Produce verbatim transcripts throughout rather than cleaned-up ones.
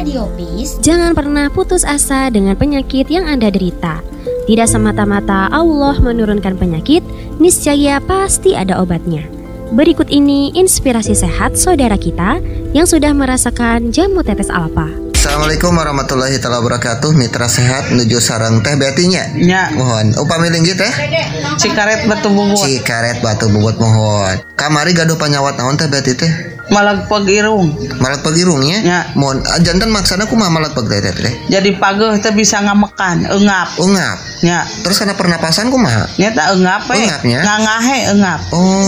Radio Peace. Jangan pernah putus asa dengan penyakit yang Anda derita. Tidak semata-mata Allah menurunkan penyakit, niscaya pasti ada obatnya. Berikut ini inspirasi sehat saudara kita yang sudah merasakan jamu tetes alfa. Assalamualaikum warahmatullahi wabarakatuh. Mitra sehat menuju sarang teh betinya. Ya. Mohon upami linggih teh. Cikaret batu bubut. Cikaret batu bubut mohon. Kamari gaduh panyawat naon teh beti teh? Malagpeg irung. Malagpeg irungnya? Ya. Mohon jantan maksana kumaha malagpeg teh teh? Jadi pageuh teh bisa ngamekan, eungap. Eungap. Ya. Terus kana pernapasan kumaha? Nya tak eungap we. Eungapnya? Ngangahe eungap.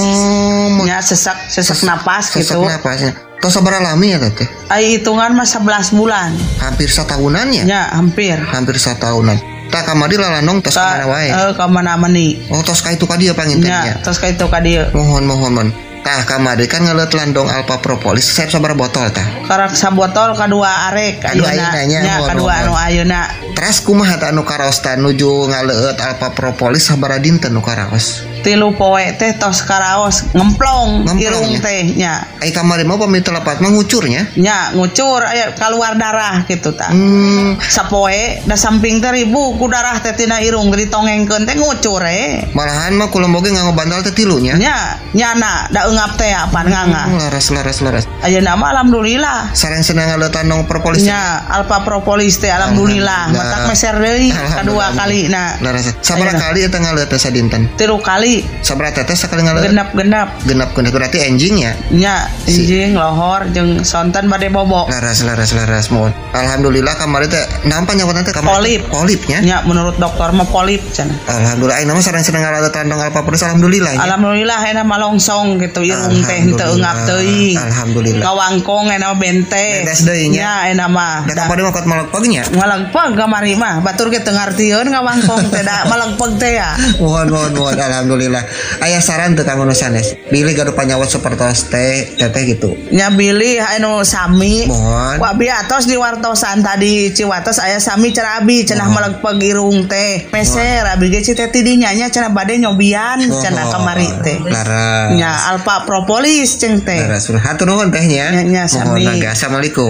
Oh. Nya sesak sesak napas sesak gitu. Sesak napasnya. Tos sabaraha lami ya teh? Ai hitungan mah sebelas bulan. Hampir satahunan ya? Ya, hampir. Hampir satahunan. Tak kamari lalanong tos ka mana wae? Eh, ka mana mani. Oh, tos ka itu ka dieu pangintennya. Ya, tos ka itu ka dieu. Mohon mohon mohon. Tah kamari kan ngeleut landong alpha propolis. Saya sabaraha botol tah? Karak sabotol kadua arek Kadua ayeuna nya. Ya, kadua anu ayeuna. Terus kumaha tah anu karaos tah nuju ngaleut alpha propolis sabaraha dinten nu karaos? Tilu poe teh tos karaos ngemplong, Ngemplong, irung ya? teh nya. Ai kamari mah pami telepat mah ngucurnya. Nya ngucur aya keluar darah gitu tah. Hmm, Sapoe da samping teh ribu ku darah teh tina irung ditongengkeun teh ngucur eh. malahan mah kula boge nganggo bantal teh tilunya. Nya nyana da eungap teh apan nganga. Oh, laras laras laras. Ayeuna mah alhamdulillah. Sareng senang ngaleut landong propolis. Nya alpha propolis teh alhamdulillah. Alhamdulillah. Matak meser deui kadua kali na. Laras. Sabaraha kali eta ngaleut teh sadinten? Tilu kali. Sabaraha tetes sakali ngaleut? Genap-genap. Genap genap berarti enjing ya. Nya enjing lohor jeung sonten bade bobo. Laras laras laras mohon. Alhamdulillah kamari teh naon panyawatna teh kamari? Polip. Polipnya. Nya menurut dokter mah polip cenah. Alhamdulillah ayeuna mah sareng senang ngaleut landong alpha propolis alhamdulillah. Ya? Alhamdulillah enak malongsong gitu irung teh henteu eungap teuing. Alhamdulillah. Ngawangkong enak bente. Bedes deui nya. Nya enak mah. Da kapade mah kot malagpeg nya. Malagpeg kamari mah batur ge teu ngartieun ngawangkong teh da malagpeg teh ya. Mohon mohon mohon alhamdulillah. Aya saran teu kanggo nu sanes. Pilih gaduh panyawat sapertos teh teteh gitu. Nya bilih anu sami. Mohon. Wa abi atos di wartosan tadi Ciwates aya sami cenah abi cenah malagpeg irung teh. Peser abi ge ci teh tidinya nya cenah bade nyobian cenah kamari teh. Laras. Nya alpha propolis ceng teh. Laras. Hatur nuhun tehnya. Nya, nya, sami. Mohon naga. Assalamualaikum.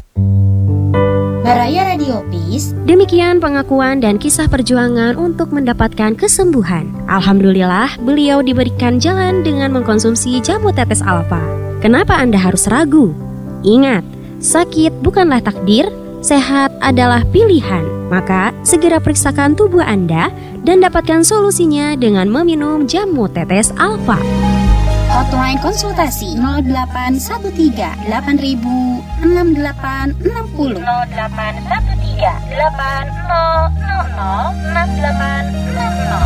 Baraya Radio Peace. Demikian pengakuan dan kisah perjuangan untuk mendapatkan kesembuhan. Alhamdulillah, beliau diberikan jalan dengan mengkonsumsi jamu tetes alfa. Kenapa Anda harus ragu? Ingat, sakit bukanlah takdir, sehat adalah pilihan. Maka, segera periksakan tubuh Anda dan dapatkan solusinya dengan meminum jamu tetes alfa. Hotline konsultasi nol delapan satu tiga delapan ribu enam delapan enam nol nol delapan satu tiga delapan nol nol nol enam delapan enam nol.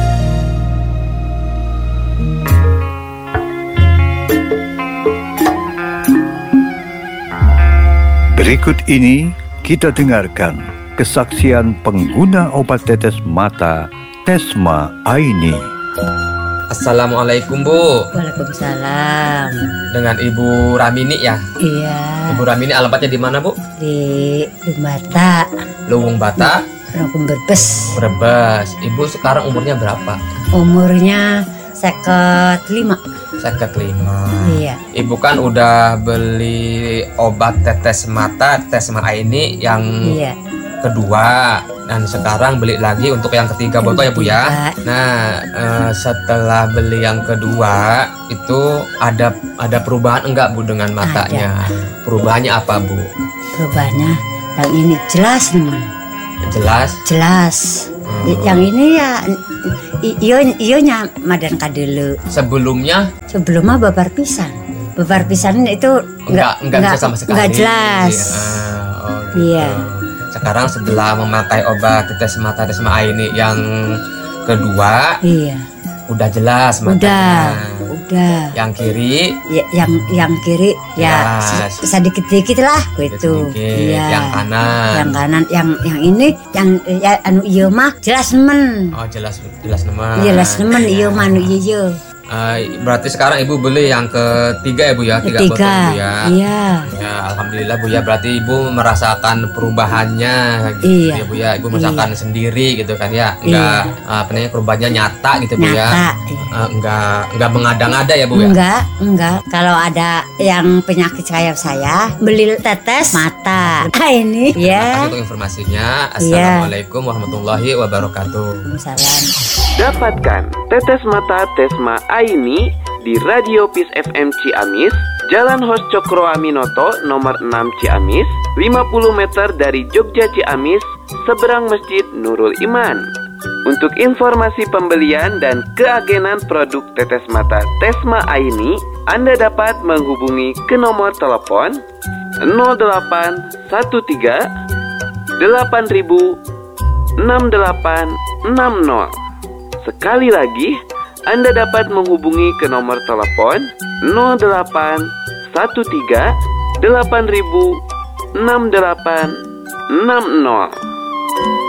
Berikut ini kita dengarkan kesaksian pengguna obat tetes mata Tesma Aini. Assalamualaikum Bu. Waalaikumsalam. Dengan Ibu Ramini ya? Iya. Ibu Ramini alamatnya di mana Bu? Di Lumbata. Luwung Bata. Rangkum Brebes. Brebes. Ibu sekarang umurnya berapa? Umurnya seket lima. Seket lima. Iya. Ibu kan udah beli obat tetes mata Tesma Aini yang Iya. kedua. Dan sekarang beli lagi untuk yang ketiga botol ya Bu ya. Nah eh, setelah beli yang kedua itu ada ada perubahan enggak Bu dengan matanya? Ada. Perubahannya apa Bu? Perubahannya yang ini jelas teman. Jelas. Jelas. Hmm. Yang ini ya iyo iyo nya madan kadelu. Sebelumnya Sebelumnya babar pisan. Babar pisan itu enggak enggak, bisa sama sekali. Enggak jelas. Ah, oh gitu. Iya. Sekarang setelah memakai obat tetes mata Tesma Aini yang kedua, Iya. udah jelas Udah, matanya. udah. Yang kiri, Ya, yang yang kiri ya Jelas. se- sedikit-sedikit lah gitu. sedikit. Iya. Yang kanan. Yang kanan, yang yang ini, yang ya, anu iya mah jelas nemen. Oh jelas jelas nama. Jelas nemen iya mah anu iya iya. Uh, berarti sekarang ibu beli yang ketiga ya bu ya, tiga botol bu ya. Iya. Ya alhamdulillah bu ya, berarti ibu merasakan perubahannya gitu Iya. ya bu ya, ibu merasakan iya. sendiri gitu kan ya, enggak Iya. uh, apa namanya perubahannya nyata gitu bu ya. Nyata. Uh, enggak enggak mengada-ngada ya bu ya. Enggak, enggak. Kalau ada yang penyakit kayak saya, beli tetes mata. Ah ini Terima ya. kasih untuk informasinya. Assalamualaikum warahmatullahi wabarakatuh. Salam. Dapatkan tetes mata Tesma Aini di Radio Peace F M Ciamis, Jalan Hos Cokro Aminoto nomor enam Ciamis, lima puluh meter dari Jogja Ciamis, seberang Masjid Nurul Iman. Untuk informasi pembelian dan keagenan produk tetes mata Tesma Aini, Anda dapat menghubungi ke nomor telepon nol delapan satu tiga delapan ribu enam delapan enam nol. Sekali lagi, Anda dapat menghubungi ke nomor telepon nol delapan satu tiga delapan ribu enam delapan enam nol.